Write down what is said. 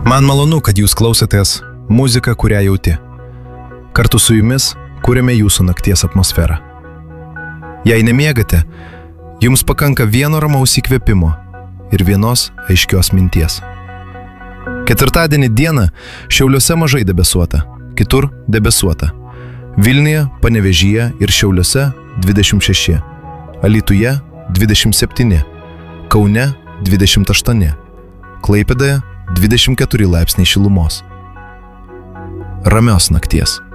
Man malonu, kad jūs klausotės muziką, kurią jauti. Kartu su jumis kūrėme jūsų nakties atmosferą. Jei nemiegate, jums pakanka vieno ramaus įkvėpimo ir vienos aiškios minties. Ketvirtadienį dieną Šiauliuose mažai debesuota, kitur debesuota. Vilniuje, Panevėžyje ir Šiauliuose 26, Alytuje 27, Kaune 28, Klaipėdoje 24 laipsniai šilumos. Ramios nakties.